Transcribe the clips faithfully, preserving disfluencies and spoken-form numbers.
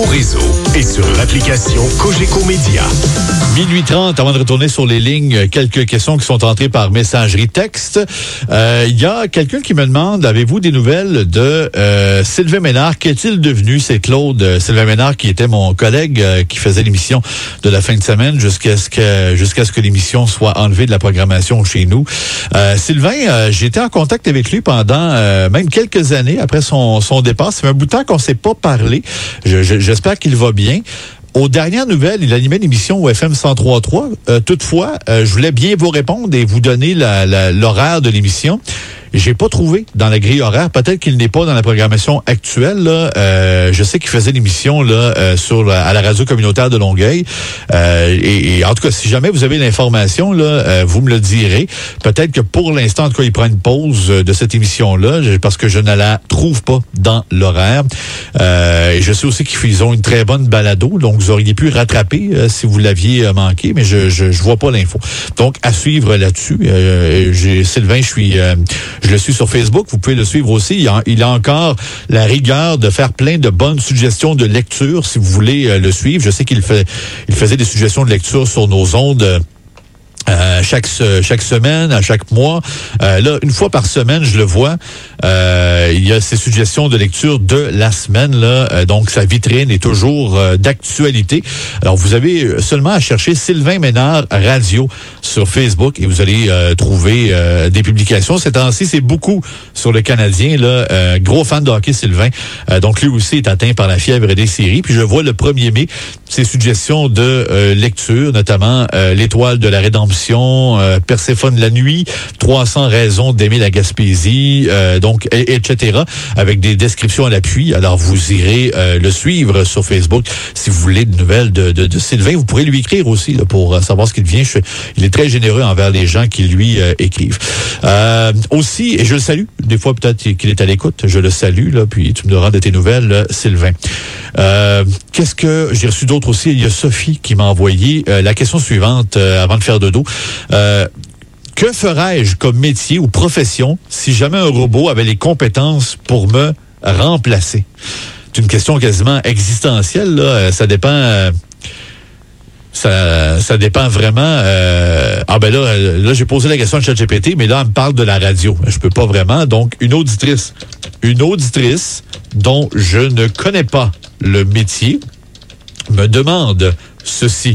au réseau et sur l'application Cogeco Média. minuit trente, avant de retourner sur les lignes, quelques questions qui sont entrées par messagerie texte. Il euh, y a quelqu'un qui me demande, avez-vous des nouvelles de euh, Sylvain Ménard? Qu'est-il devenu? C'est Claude euh, Sylvain Ménard qui était mon collègue euh, qui faisait l'émission de la fin de semaine jusqu'à ce que jusqu'à ce que l'émission soit enlevée de la programmation chez nous. Euh, Sylvain, euh, j'ai été en contact avec lui pendant euh, même quelques années après son, son départ. Ça fait un bout de temps qu'on ne s'est pas parlé. Je, je, j'espère qu'il va bien. Aux dernières nouvelles, il animait l'émission au F M cent trois point trois. Euh, toutefois, euh, je voulais bien vous répondre et vous donner la, la, l'horaire de l'émission. J'ai pas trouvé dans la grille horaire. Peut-être qu'il n'est pas dans la programmation actuelle. Là. Euh, je sais qu'il faisait l'émission là euh, sur la, à la radio communautaire de Longueuil. Euh, et, et en tout cas, si jamais vous avez l'information, là, euh, vous me le direz. Peut-être que pour l'instant, en tout cas, il prend une pause de cette émission-là parce que je ne la trouve pas dans l'horaire. Euh, et je sais aussi qu'ils ont une très bonne balado, donc vous auriez pu rattraper euh, si vous l'aviez euh, manqué, mais je, je je vois pas l'info. Donc à suivre là-dessus. Euh, j'ai Sylvain, je suis euh, Je le suis sur Facebook, vous pouvez le suivre aussi. Il a, il a encore la rigueur de faire plein de bonnes suggestions de lecture si vous voulez euh, le suivre. Je sais qu'il fait, il faisait des suggestions de lecture sur nos ondes euh, Euh, chaque chaque semaine, à chaque mois. Euh, là, une fois par semaine, je le vois. Euh, il y a ses suggestions de lecture de la semaine. Là, euh, donc sa vitrine est toujours euh, d'actualité. Alors, vous avez seulement à chercher Sylvain Ménard Radio sur Facebook et vous allez euh, trouver euh, des publications. Ces temps-ci, c'est beaucoup sur le Canadien. Là, euh, gros fan de hockey, Sylvain. Euh, donc, lui aussi est atteint par la fièvre des séries. Puis, je vois le premier mai ses suggestions de euh, lecture, notamment euh, l'Étoile de la Rédemption. Euh, Perséphone la nuit, trois cents raisons d'aimer la Gaspésie, euh, donc et, etc. avec des descriptions à l'appui. Alors vous irez euh, le suivre sur Facebook si vous voulez de nouvelles de, de, de Sylvain. Vous pourrez lui écrire aussi là, pour savoir ce qu'il devient. Je, il est très généreux envers les gens qui lui euh, écrivent. Euh, aussi, et je le salue. Des fois peut-être qu'il est à l'écoute. Je le salue là. Puis tu me donneras de tes nouvelles, là, Sylvain. Euh, qu'est-ce que j'ai reçu d'autre aussi? Il y a Sophie qui m'a envoyé euh, la question suivante euh, avant de faire dodo. Euh, que ferais-je comme métier ou profession si jamais un robot avait les compétences pour me remplacer? C'est une question quasiment existentielle, là. Ça dépend... Euh, Ça, ça dépend vraiment. Euh, ah ben là, là j'ai posé la question à ChatGPT, mais là, elle me parle de la radio. Je peux pas vraiment. Donc, une auditrice, une auditrice dont je ne connais pas le métier me demande ceci.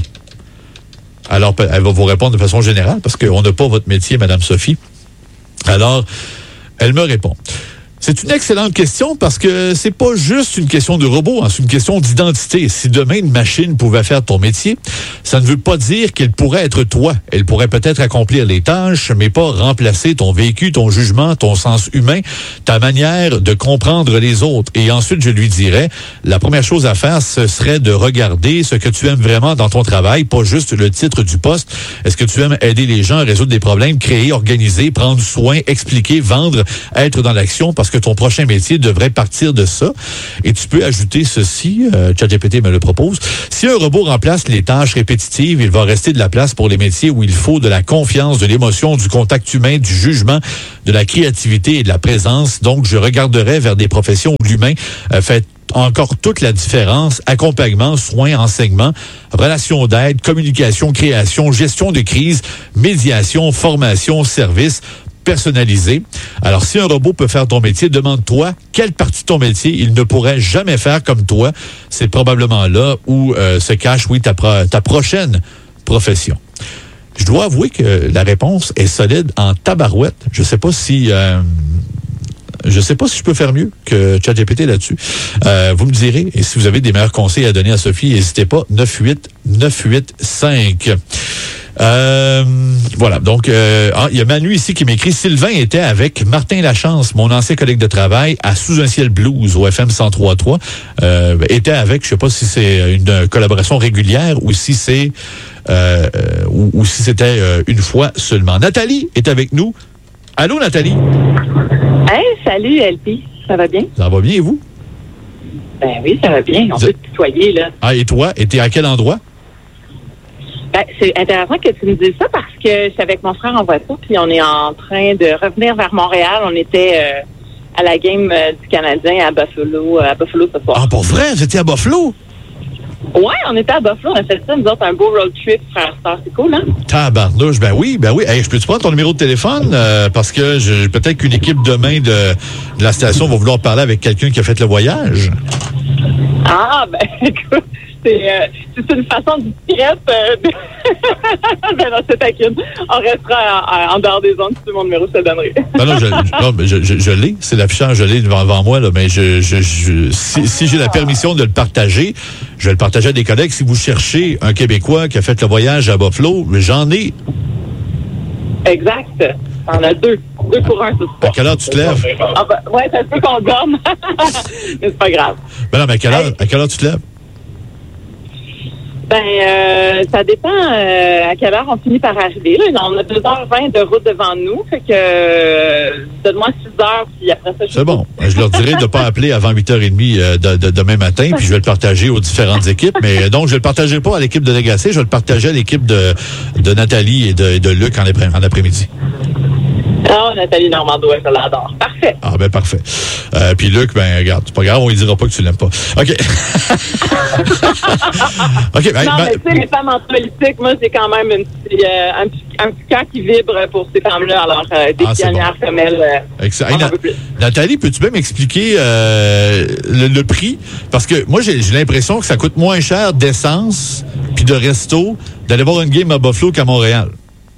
Alors, elle va vous répondre de façon générale parce qu'on n'a pas votre métier, Madame Sophie. Alors, elle me répond. C'est une excellente question parce que c'est pas juste une question de robot, hein, c'est une question d'identité. Si demain une machine pouvait faire ton métier, ça ne veut pas dire qu'elle pourrait être toi. Elle pourrait peut-être accomplir les tâches, mais pas remplacer ton vécu, ton jugement, ton sens humain, ta manière de comprendre les autres. Et ensuite, je lui dirais, la première chose à faire, ce serait de regarder ce que tu aimes vraiment dans ton travail, pas juste le titre du poste. Est-ce que tu aimes aider les gens à résoudre des problèmes, créer, organiser, prendre soin, expliquer, vendre, être dans l'action, parce que ton prochain métier devrait partir de ça. Et tu peux ajouter ceci, euh, ChatGPT me le propose. Si un robot remplace les tâches répétitives, il va rester de la place pour les métiers où il faut de la confiance, de l'émotion, du contact humain, du jugement, de la créativité et de la présence. Donc, je regarderai vers des professions où l'humain euh, fait encore toute la différence, accompagnement, soins, enseignement, relations d'aide, communication, création, gestion de crise, médiation, formation, service, personnalisé. Alors, si un robot peut faire ton métier, demande-toi quelle partie de ton métier il ne pourrait jamais faire comme toi. C'est probablement là où euh, se cache, oui, ta, pro- ta prochaine profession. Je dois avouer que la réponse est solide en tabarouette. Je sais pas si... Euh, Je sais pas si je peux faire mieux que ChatGPT là-dessus. Euh, vous me direz, et si vous avez des meilleurs conseils à donner à Sophie, n'hésitez pas, neuf huit neuf huit cinq. Euh, voilà, donc euh, ah, il y a Manu ici qui m'écrit « Sylvain était avec Martin Lachance, mon ancien collègue de travail, à Sous un ciel blues au F M cent trois point trois. Euh, était avec, je sais pas si c'est une collaboration régulière ou si c'est euh, ou, ou si c'était euh, une fois seulement. Nathalie est avec nous. Allô, Nathalie? Hey, salut, L P. Ça va bien? Ça va bien, et vous? Ben oui, ça va bien. On Vous... peut te tutoyer, là. Ah, et toi? Et t'es à quel endroit? Ben, c'est intéressant que tu me dises ça parce que j'étais avec mon frère en voiture, puis on est en train de revenir vers Montréal. On était euh, à la game euh, du Canadien à Buffalo, à Buffalo ce soir. Ah, pour vrai? Vous étiez à Buffalo? Ouais, on était à Buffalo, on a fait ça, nous autres, un beau road trip, frère sœur, c'est cool, hein? Tabarnouche, ben oui, ben oui. Hey, je peux-tu prendre ton numéro de téléphone? Euh, parce que je, peut-être qu'une équipe demain de, de la station va vouloir parler avec quelqu'un qui a fait le voyage. Ah, ben, écoute, c'est, euh, c'est une façon discrète euh, de... ben non, c'est taquine. On restera en, en dehors des zones, si tu veux mon numéro, je te le donnerai. Non, non, je, non, je, je, je l'ai. C'est l'affichage, je l'ai devant, devant moi, là. Mais je, je, je si, si j'ai la permission de le partager, je vais le partager à des collègues. Si vous cherchez un Québécois qui a fait le voyage à Buffalo, j'en ai. Exact. On a deux. Deux pour un, c'est À quelle heure tu te lèves? Ah ben, ouais, ça se peut qu'on dorme. Mais c'est pas grave. Ben non, mais à quelle heure, à quelle heure tu te lèves? Ben, euh, ça dépend euh, à quelle heure on finit par arriver. Là. On a deux heures vingt de route devant nous. Fait que, euh, donne-moi six heures, puis après ça, je C'est bon. Je leur dirai de ne pas appeler avant huit heures trente euh, de, de, demain matin, puis je vais le partager aux différentes équipes. Mais donc, je ne le partagerai pas à l'équipe de Lagacé, je vais le partager à l'équipe de, de Nathalie et de, de Luc en, après, en après-midi. Ah, Nathalie Normando, elle, je l'adore. Parfait. Ah, ben parfait. Euh, puis Luc, ben regarde, c'est pas grave, on lui dira pas que tu l'aimes pas. OK. OK. Ben, non, ben, mais tu sais, les femmes en politique, moi, j'ai quand même une petite, euh, un, petit, un petit cœur qui vibre pour ces femmes-là. Alors, euh, des ah, pionnières bon. comme elles, euh, Excellent. Hey, Na- Nathalie, peux-tu bien m'expliquer euh, le, le prix? Parce que moi, j'ai, j'ai l'impression que ça coûte moins cher d'essence puis de resto d'aller voir une game à Buffalo qu'à Montréal.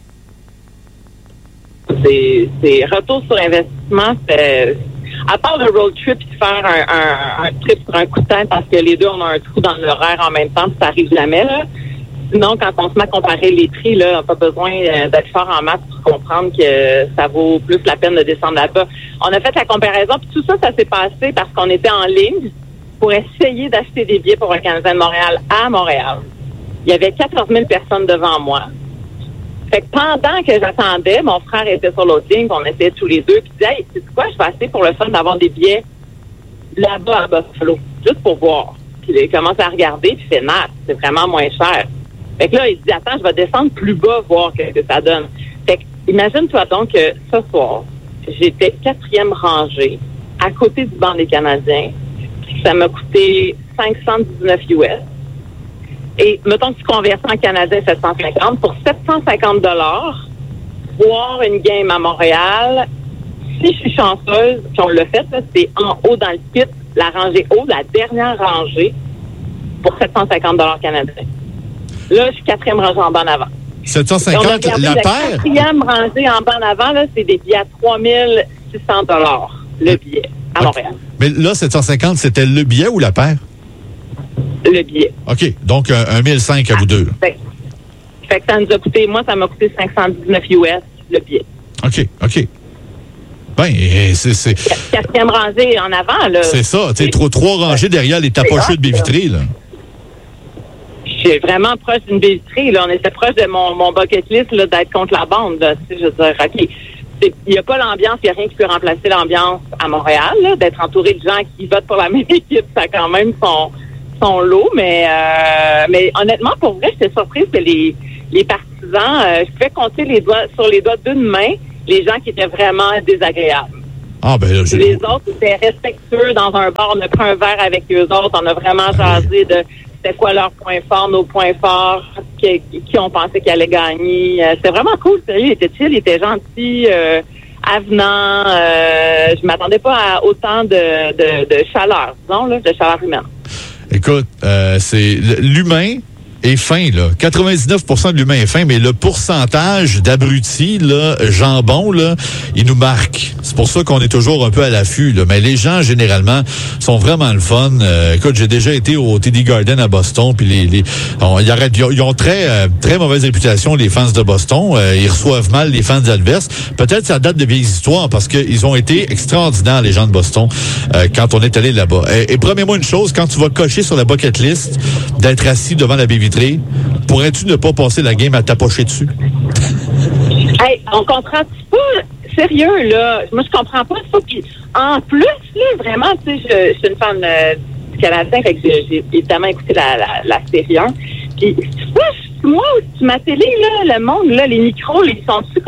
C'est, c'est retour sur investissement. C'est, à part le road trip et faire un, un, un trip sur un coup de tête parce que les deux, on a un trou dans l'horaire en même temps, puis ça arrive jamais, là. Sinon, quand on se met à comparer les prix, là, on n'a pas besoin euh, d'être fort en maths pour comprendre que ça vaut plus la peine de descendre là-bas. On a fait la comparaison, puis tout ça, ça s'est passé parce qu'on était en ligne pour essayer d'acheter des billets pour un Canadien de Montréal à Montréal. Il y avait quatorze mille personnes devant moi. Fait que pendant que j'attendais, mon frère était sur l'autre ligne, on était tous les deux, puis il disait, hey, sais-tu quoi, je vais acheter pour le fun d'avoir des billets là-bas à Buffalo, juste pour voir. Puis il commence à regarder, puis il fait, nah, c'est vraiment moins cher. Fait que là, il se dit, attends, je vais descendre plus bas, voir ce que, que ça donne. Fait que, imagine-toi donc que ce soir, j'étais quatrième rangée, à côté du banc des Canadiens, puis ça m'a coûté cinq cent dix-neuf U S. Et mettons que tu convertis en Canadien sept cent cinquante, pour sept cent cinquante dollars, voir une game à Montréal, si je suis chanceuse, puis on l'a fait, là, c'est en haut dans le pit, la rangée haut, la dernière rangée, pour sept cent cinquante dollars canadiens. Là, je suis quatrième rangée en bas en avant. sept cent cinquante, la paire? La quatrième rangée en bas en avant, là, c'est des billets à trois mille six cents dollars, le billet, à Montréal. Mais là, sept cent cinquante, c'était le billet ou la paire? Le billet. OK. Donc, un, un mille cinq à vous deux. Fait, fait que ça nous a coûté, moi, ça m'a coûté cinq cent dix-neuf U S, le billet. OK, OK. Ben, c'est... c'est... Quatrième rangée en avant, là. C'est ça. Tu sais, trois, trois rangées derrière les tapocheux de baie vitrée, là. Je suis vraiment proche d'une baie vitrée, là. On était proche de mon, mon bucket list, là, d'être contre la bande, là. Tu sais, je veux dire, OK. Il n'y a pas l'ambiance, il n'y a rien qui peut remplacer l'ambiance à Montréal, là. D'être entouré de gens qui votent pour la même équipe, ça a quand même son... son lot, mais euh, mais honnêtement, pour vrai, j'étais surprise que les, les partisans, euh, je pouvais compter les doigts sur les doigts d'une main les gens qui étaient vraiment désagréables. Ah, ben là, j'ai... Les autres étaient respectueux dans un bar, on a pris un verre avec eux autres, on a vraiment jasé de c'était quoi leurs points forts, nos points forts, qui, qui on pensait qu'ils allaient gagner. Euh, c'était vraiment cool, sérieux, il était chill, il était gentil, euh, avenant, euh, je m'attendais pas à autant de, de, de chaleur, disons, là, de chaleur humaine. Écoute, euh, c'est l'humain est fin, là. quatre-vingt-dix-neuf pour cent de l'humain est fin, mais le pourcentage d'abrutis, là, jambon, là, il nous marque. C'est pour ça qu'on est toujours un peu à l'affût, là. Mais les gens, généralement, sont vraiment le fun. Euh, écoute, j'ai déjà été au T D Garden à Boston, puis les, les, on, ils, arrêtent, ils ont très, euh, très mauvaise réputation, les fans de Boston. Euh, ils reçoivent mal les fans adverses. Peut-être ça date de vieilles histoires, parce qu'ils ont été extraordinaires, les gens de Boston, euh, quand on est allé là-bas. Et, et promets-moi une chose, quand tu vas cocher sur la bucket list d'être assis devant la baie vitrée, pourrais-tu ne pas passer la game à tapocher dessus? Hey, on comprend pas, sérieux, là. Moi, je comprends pas ça. Puis, en plus, là, vraiment, tu sais, je, je suis une fan euh, du Canadien, fait que j'ai, j'ai évidemment écouté la, la, la série un. Puis, tu vois, moi, sur ma télé, là, le monde, là, les micros, ils sont-tu comme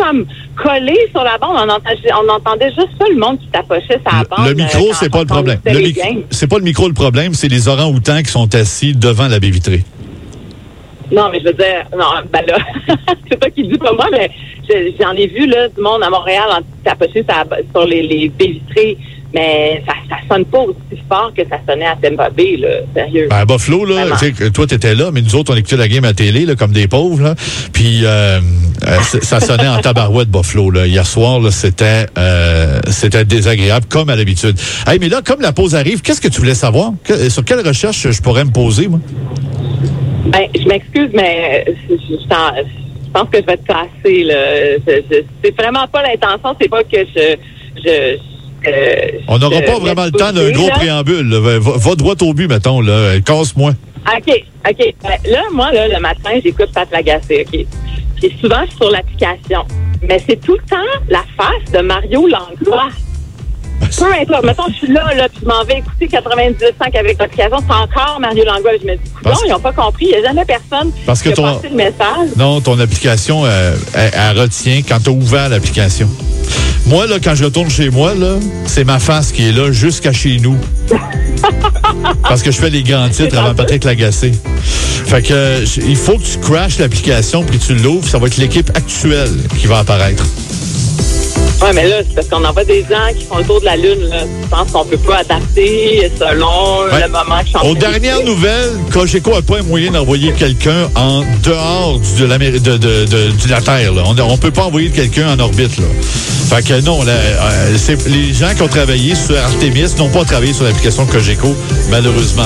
collé sur la bande. On entendait, on entendait juste ça, le monde qui tapochait sa bande. Le micro, euh, c'est pas le problème. Le mic- c'est pas le micro le problème, c'est les orang-outans qui sont assis devant la baie vitrée. Non, mais je veux dire, non, ben là, c'est toi qui le dis pas moi, mais j'en ai vu, là, du monde à Montréal en tapocher sur les, les baies vitrées. Mais ça, ça sonne pas aussi fort que ça sonnait à Tampa Bay, là, sérieux. Ben, à Buffalo, là, toi, t'étais là, mais nous autres, on écoutait la game à télé, là, comme des pauvres, là. Puis, euh, euh, ça sonnait en tabarouette, Buffalo, là. Hier soir, là, c'était, euh, c'était désagréable, comme à l'habitude. Hey, mais là, comme la pause arrive, qu'est-ce que tu voulais savoir? Que, sur quelle recherche je pourrais me poser, moi? Ben, je m'excuse, mais je, je, je pense que je vais te casser, là. Je, je, c'est vraiment pas l'intention, c'est pas que je, je, Euh, on n'aura pas vraiment le temps d'un gros là. préambule. Là. Va, va droit au but, mettons. Là. Casse-moi. OK, OK. Là, moi, là, le matin, j'écoute Pat Lagacé, OK? Puis souvent, je suis sur l'application. Mais c'est tout le temps la face de Mario Langlois. Peu importe. Mettons, je suis là, là, puis je m'en vais écouter quatre-vingt-dix cinq avec l'application. C'est encore Mario Langlois. Je me dis, non, ils n'ont pas compris. Il n'y a jamais personne Parce que qui a ton... passé le message. Non, ton application, euh, elle, elle retient quand tu as ouvert l'application. Moi, là, quand je retourne chez moi, là, c'est ma face qui est là jusqu'à chez nous. Parce que je fais les grands titres avant Patrick Lagacé. Fait que euh, il faut que tu crashes l'application puis tu l'ouvres. Ça va être l'équipe actuelle qui va apparaître. Oui, mais là, c'est parce qu'on envoie des gens qui font le tour de la Lune. Là. Je pense qu'on peut pas adapter selon ouais. le moment que je suis en train Aux dernières nouvelles, Cogeco n'a pas un moyen d'envoyer quelqu'un en dehors du, de, la, de, de, de, de la Terre. Là. On ne peut pas envoyer quelqu'un en orbite. Là. Fait que non, là, euh, c'est, les gens qui ont travaillé sur Artemis n'ont pas travaillé sur l'application Cogeco, malheureusement.